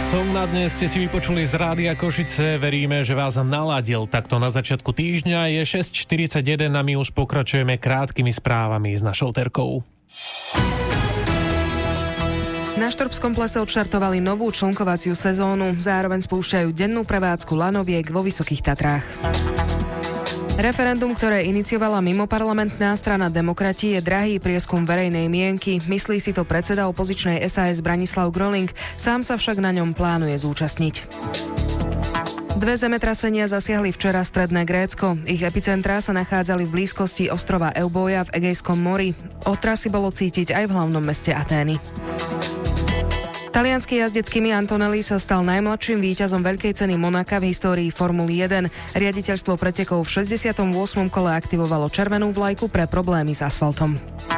Song na dnes ste si vypočuli z Rádia Košice. Veríme, že vás naladil takto na začiatku týždňa. Je 6:41 a my už pokračujeme krátkými správami s našou Terkou. Na Štrbskom plese odštartovali novú člnkovaciu sezónu. Zároveň spúšťajú dennú prevádzku lanoviek vo Vysokých Tatrách. Referendum, ktoré iniciovala mimoparlamentná strana Demokrati, je drahý prieskum verejnej mienky. Myslí si to predseda opozičnej SAS Branislav Groling, sám sa však na ňom plánuje zúčastniť. 2 zemetrasenia zasiahli včera stredné Grécko. Ich epicentrá sa nachádzali v blízkosti ostrova Euboja v Egejskom mori. Otrasy bolo cítiť aj v hlavnom meste Atény. Taliansky jazdec Kimi Antonelli sa stal najmladším víťazom veľkej ceny Monaka v histórii Formuly 1. Riaditeľstvo pretekov v 68. kole aktivovalo červenú vlajku pre problémy s asfaltom.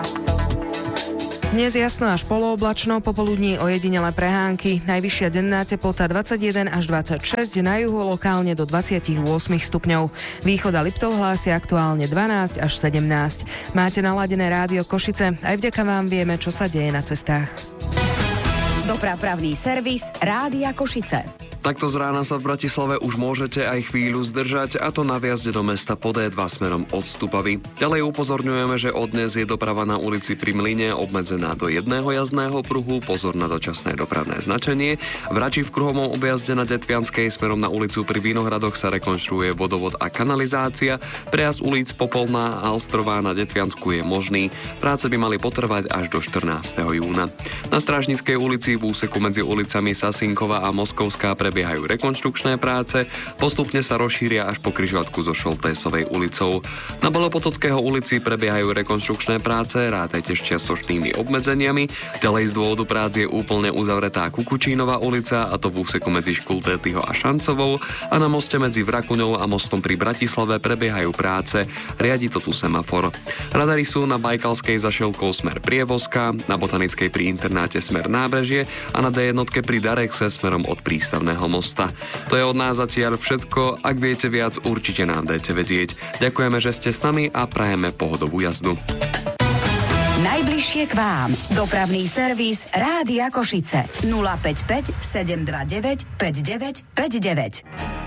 Dnes jasno až polooblačno, popoludní ojedinelé prehánky. Najvyššia denná teplota 21 až 26, na juhu lokálne do 28 stupňov. Východ a Liptov hlásia aktuálne 12 až 17. Máte naladené Rádio Košice, aj vďaka vám vieme, čo sa deje na cestách. Dopravný servis Rádia Košice. Takto z rána sa v Bratislave už môžete aj chvíľu zdržať, a to na vjazde do mesta po D2 smerom od Stupavy. Ďalej upozorňujeme, že od dnes je doprava na ulici Pri Mlyne obmedzená do jedného jazdného pruhu, pozor na dočasné dopravné značenie. V Rači v kruhovom objazde na Detvianskej smerom na ulicu Pri Vinohradoch sa rekonštruuje vodovod a kanalizácia. Prejazd ulic Popolná a Ostrová na Detviansku je možný. Práce by mali potrvať až do 14. júna. Na Strážnickej ulici v úseku medzi ulicami Sasinkova a Moskovská prebiehajú rekonštrukčné práce, postupne sa rozšíria až po križovatku so Šoltésovej ulicou. Na Bolopotockého ulici prebiehajú rekonštrukčné práce, rátajte s čiastočnými obmedzeniami. Ďalej z dôvodu prác je úplne uzavretá Kukučínová ulica, a to v úseku medzi Škultétyho a Šancovou, a na moste medzi Vrakuňou a mostom pri Bratislave prebiehajú práce, riadi to tu semafor. Radary sú na Bajkalskej za Šelkou smer Prievozka, na Botanickej pri internáte smer Nábrežie a na D1 pri Darexe smerom od Prístavného mosta. To je od nás zatiaľ všetko. Ak viete viac, určite nám dajte vedieť. Ďakujeme, že ste s nami a prajeme pohodovú jazdu. Najbližšie k vám. Dopravný servis Rádia Košice. 055 729 5959.